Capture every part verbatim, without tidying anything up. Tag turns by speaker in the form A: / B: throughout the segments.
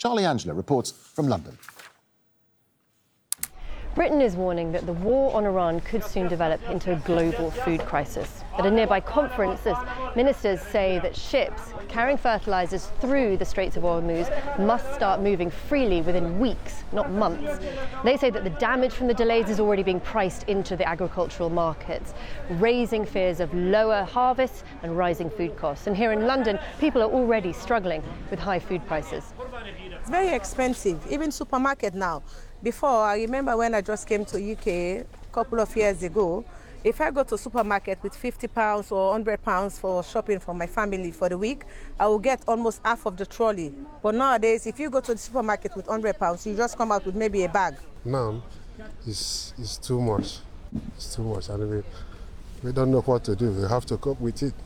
A: Charlie Angela reports from London.
B: Britain is warning that the war on Iran could soon develop into a global food crisis. At a nearby conference, ministers say that ships carrying fertilizers through the Straits of Hormuz must start moving freely within weeks, not months. They say that the damage from the delays is already being priced into the agricultural markets, raising fears of lower harvests and rising food costs. And here in London, people are already struggling with high food prices.
C: It's very expensive, even supermarket now. Before, I remember when I just came to U K a couple of years ago, if I go to supermarket with fifty pounds or one hundred pounds for shopping for my family for the week, I will get almost half of the trolley. But nowadays, if you go to the supermarket with one hundred pounds, you just come out with maybe a bag.
D: Now, it's, it's too much. It's too much. And we, we don't know what to do. We have to cope with it.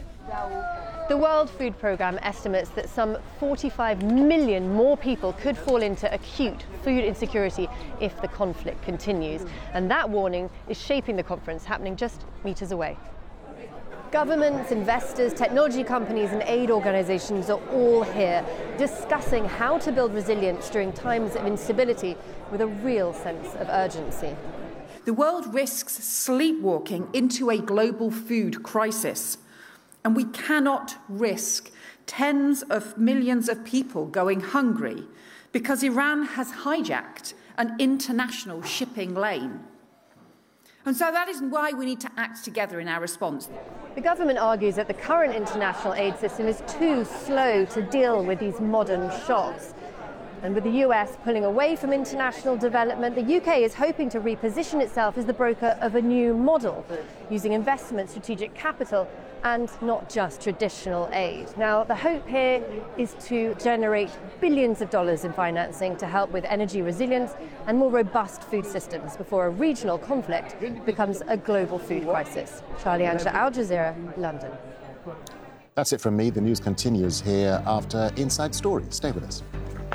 B: The World Food Programme estimates that some forty-five million more people could fall into acute food insecurity if the conflict continues. And that warning is shaping the conference happening just metres away. Governments, investors, technology companies and aid organisations are all here discussing how to build resilience during times of instability with a real sense of urgency.
E: The world risks sleepwalking into a global food crisis. And we cannot risk tens of millions of people going hungry because Iran has hijacked an international shipping lane. And so that is why we need to act together in our response.
B: The government argues that the current international aid system is too slow to deal with these modern shocks. And with the U S pulling away from international development, the U K is hoping to reposition itself as the broker of a new model, using investment, strategic capital, and not just traditional aid. Now, the hope here is to generate billions of dollars in financing to help with energy resilience and more robust food systems before a regional conflict becomes a global food crisis. Charlie Angela, Al Jazeera, London.
A: That's it from me. The news continues here after Inside Story. Stay with us.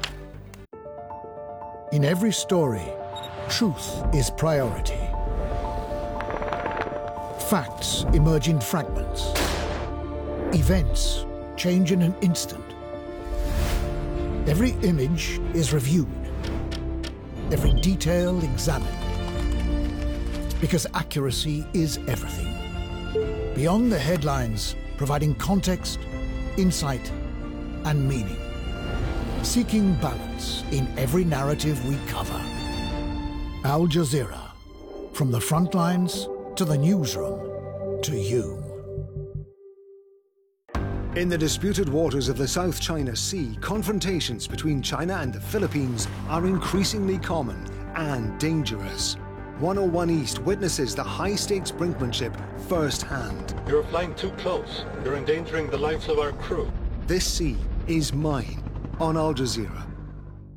F: In every story, truth is priority. Facts emerge in fragments. Events change in an instant. Every image is reviewed. Every detail examined. Because accuracy is everything. Beyond the headlines, providing context, insight, and meaning. Seeking balance in every narrative we cover. Al Jazeera. From the front lines to the newsroom, to you.
G: In the disputed waters of the South China Sea, confrontations between China and the Philippines are increasingly common and dangerous. one oh one East witnesses the high-stakes brinkmanship firsthand.
H: You're flying too close. You're endangering the lives of our crew.
G: This sea is mine on Al Jazeera.